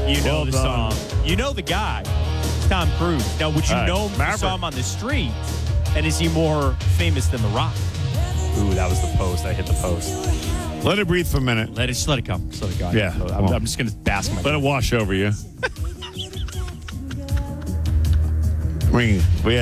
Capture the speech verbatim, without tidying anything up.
You know Well the done. song. You know the guy. It's Tom Cruise. Now, would you All right, know him if you Maverick. saw him on the street? And is he more famous than The Rock? Ooh, that was the post. I hit the post. Let it breathe for a minute. Let it, just let it come. Just let it go. Yeah, I'm, well. I'm just going to bask my. Let it wash over you. Ring. We had